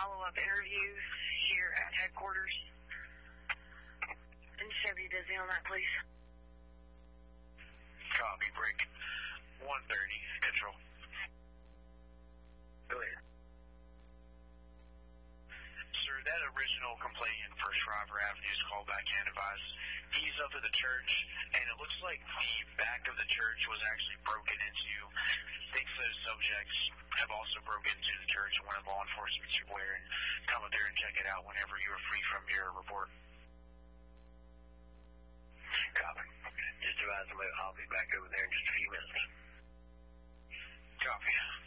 follow-up interview here at headquarters. And just have you busy on that, please. Copy, break. 1:30, control. Go ahead. Sir, that original complainant for Shriver Avenue's callback and advised he's up at the church, and it looks like the back of the church was actually broken into. Thinks those subjects have also broken into the church and wanted law enforcement to wear and come up there and check it out whenever you are free from your report. Copy. Just advise them I'll be back over there in just a few minutes. Copy.